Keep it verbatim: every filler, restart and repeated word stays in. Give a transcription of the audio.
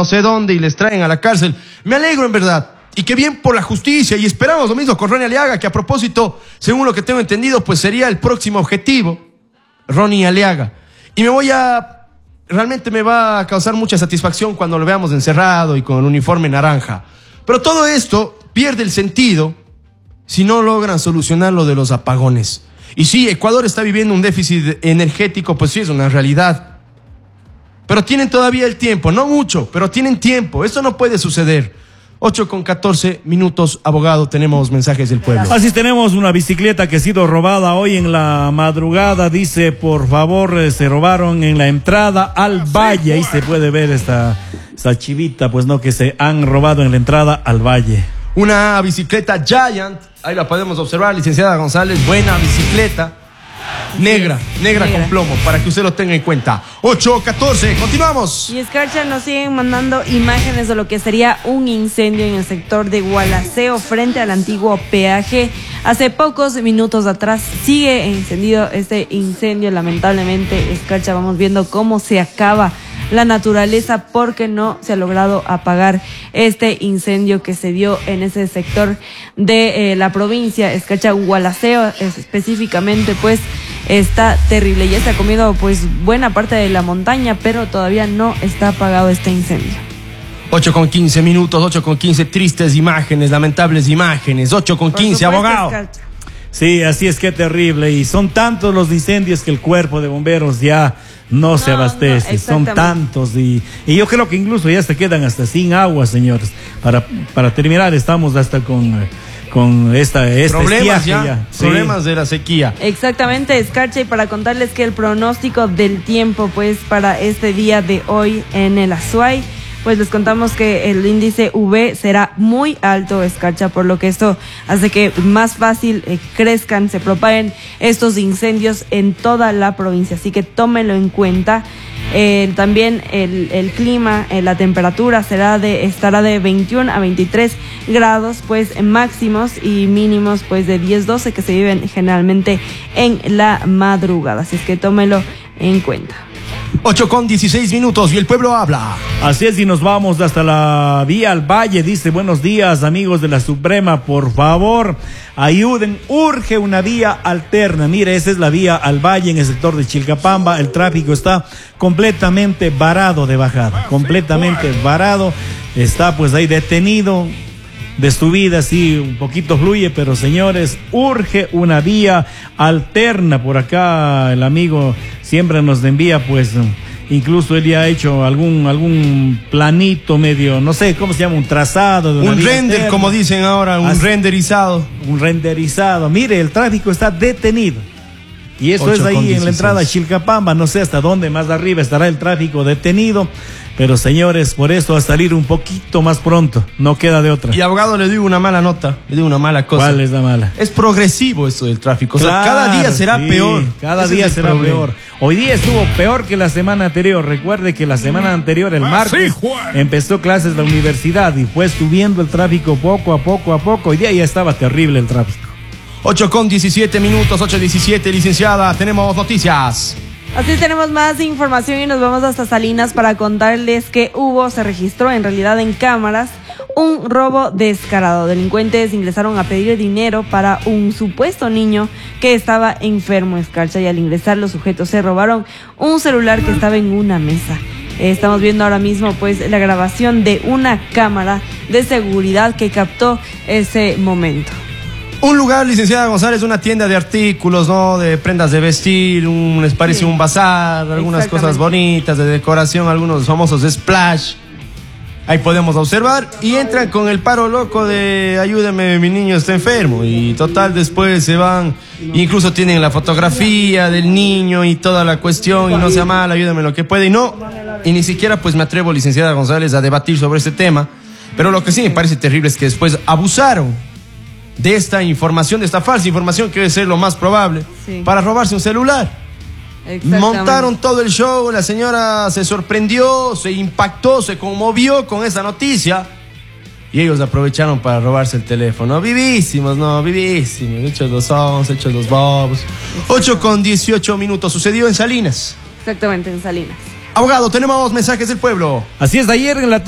no sé dónde y les traen a la cárcel. Me alegro en verdad. Y qué bien por la justicia. Y esperamos lo mismo con Ronnie Aliaga, que a propósito, según lo que tengo entendido, pues sería el próximo objetivo. Ronnie Aliaga. Y me voy a... Realmente me va a causar mucha satisfacción cuando lo veamos encerrado y con el uniforme naranja. Pero todo esto pierde el sentido si no logran solucionar lo de los apagones. Y sí, Ecuador está viviendo un déficit energético, pues sí, es una realidad. Pero tienen todavía el tiempo, no mucho, pero tienen tiempo. Esto no puede suceder. ocho con catorce minutos, abogado, tenemos mensajes del pueblo. Así tenemos una bicicleta que ha sido robada hoy en la madrugada. Dice, por favor, eh, se robaron en la entrada al valle. Ahí se puede ver esta, esta chivita, pues no, que se han robado en la entrada al valle. Una bicicleta Giant, ahí la podemos observar, licenciada González, buena bicicleta. Negra, negra, negra con plomo, para que usted lo tenga en cuenta. ocho catorce, continuamos. Y Escarcha, nos siguen mandando imágenes de lo que sería un incendio en el sector de Gualaceo frente al antiguo peaje. Hace pocos minutos atrás sigue encendido este incendio, lamentablemente. Escarcha, vamos viendo cómo se acaba la naturaleza porque no se ha logrado apagar este incendio que se dio en ese sector de eh, la provincia. Escarcha, Gualaceo específicamente, pues está terrible. Ya se ha comido pues buena parte de la montaña, pero todavía no está apagado este incendio. ocho con quince minutos, ocho con quince, tristes imágenes, lamentables imágenes. ocho con quince, abogado. Escarcha. Sí, así es que terrible. Y son tantos los incendios que el cuerpo de bomberos ya no, no se abastece. No, son tantos. Y, y yo creo que incluso ya se quedan hasta sin agua, señores. Para, para terminar, estamos hasta con... con esta, esta problemas ya, ya. problemas sí. de la sequía. Exactamente, Escarcha, y para contarles que el pronóstico del tiempo, pues, para este día de hoy en el Azuay, pues les contamos que el índice U V será muy alto, Escarcha, por lo que esto hace que más fácil eh, crezcan, se propaguen estos incendios en toda la provincia, así que tómenlo en cuenta. Eh, también el, el clima, eh, la temperatura será de, estará de veintiuno a veintitrés grados, pues máximos y mínimos pues de diez a doce que se viven generalmente en la madrugada, así es que tómelo en cuenta. ocho con dieciséis minutos y el pueblo habla. Así es, y nos vamos hasta la vía al valle. Dice, buenos días amigos de la Suprema, por favor ayuden, urge una vía alterna. Mire, esa es la vía al valle en el sector de Chilcapamba. El tráfico está completamente varado de bajada, completamente varado, está pues ahí detenido. De subida sí, un poquito fluye, pero señores, urge una vía alterna. Por acá el amigo siempre nos envía, pues, incluso él ya ha hecho algún algún planito medio, no sé, ¿cómo se llama? Un trazado. De una un vía render, alterna. como dicen ahora, un Así, renderizado. Un renderizado. Mire, el tráfico está detenido. Y eso es ahí en la entrada a Chilcapamba, no sé hasta dónde más arriba estará el tráfico detenido. Pero señores, por eso a salir un poquito más pronto, no queda de otra. Y abogado, le digo una mala nota, le digo una mala cosa. ¿Cuál es la mala? Es progresivo esto del tráfico, Claro, o sea, cada día será sí, peor. Cada Ese día es será problema. peor. Hoy día estuvo peor que la semana anterior. Recuerde que la semana anterior, el martes, empezó clases la universidad y fue subiendo el tráfico poco a poco a poco. Hoy día ya estaba terrible el tráfico. ocho con diecisiete minutos, ocho diecisiete, licenciada, tenemos noticias. Así tenemos más información y nos vamos hasta Salinas para contarles que hubo, se registró en realidad en cámaras, un robo descarado. Delincuentes ingresaron a pedir dinero para un supuesto niño que estaba enfermo, Escarcha, y al ingresar los sujetos se robaron un celular que estaba en una mesa. Eh, estamos viendo ahora mismo pues la grabación de una cámara de seguridad que captó ese momento. Un lugar, licenciada González, una tienda de artículos, ¿no? De prendas de vestir, un, les parece sí. un bazar, algunas cosas bonitas de decoración, algunos famosos splash. Ahí podemos observar y entran con el paro loco de ayúdeme, mi niño está enfermo. Y total, después se van, incluso tienen la fotografía del niño y toda la cuestión y no sea mal, ayúdame lo que puede. Y no, y ni siquiera pues me atrevo, licenciada González, a debatir sobre este tema. Pero lo que sí me parece terrible es que después abusaron de esta información, de esta falsa información que debe ser lo más probable, sí. para robarse un celular. Montaron todo el show, la señora se sorprendió, se impactó, se conmovió con esa noticia y ellos aprovecharon para robarse el teléfono. Vivísimos, no, vivísimos, hechos los sons, hechos los bobos. ocho con dieciocho minutos, sucedió en Salinas. Exactamente, en Salinas. Abogado, tenemos mensajes del pueblo. Así es, de ayer en la